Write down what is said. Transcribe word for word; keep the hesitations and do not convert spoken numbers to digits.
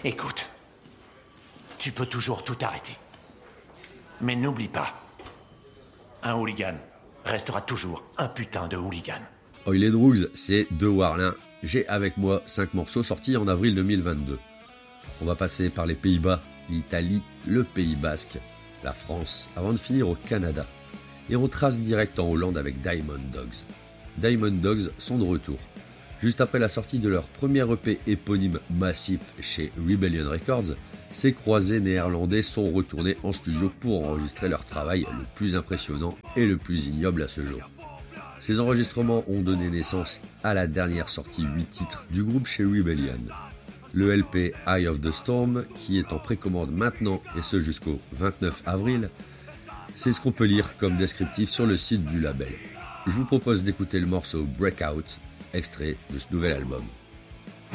Écoute, tu peux toujours tout arrêter. Mais n'oublie pas, un hooligan restera toujours un putain de hooligan. Oil and Drugs, c'est De Warlin. J'ai avec moi cinq morceaux sortis en avril deux mille vingt-deux. On va passer par les Pays-Bas, l'Italie, le Pays Basque, la France, avant de finir au Canada. Et on trace direct en Hollande avec Diamond Dogs. Diamond Dogs sont de retour. Juste après la sortie de leur premier E P éponyme massif chez Rebellion Records, ces croisés néerlandais sont retournés en studio pour enregistrer leur travail le plus impressionnant et le plus ignoble à ce jour. Ces enregistrements ont donné naissance à la dernière sortie huit titres du groupe chez Rebellion. Le L P Eye of the Storm, qui est en précommande maintenant et ce jusqu'au vingt-neuf avril, c'est ce qu'on peut lire comme descriptif sur le site du label. Je vous propose d'écouter le morceau Breakout, extrait de ce nouvel album.